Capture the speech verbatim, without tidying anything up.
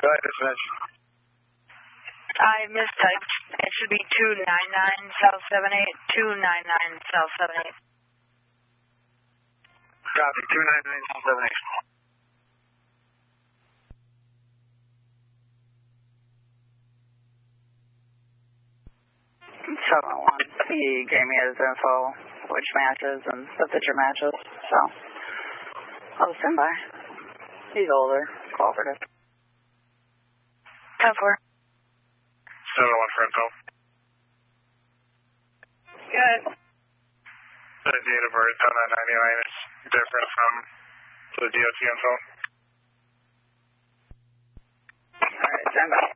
Goodbye, dispatch. I mistyped. It should be two nine nine South seven eight, two nine nine South seven eight. Copy, two nine nine South seven eight. seven one. He gave me his info, which matches, and the picture matches, so I'll stand by. He's older, cooperative. ten four. seven one for info. Good. The date of birth on that ninety-nine is different from the D O T info. Alright, stand by.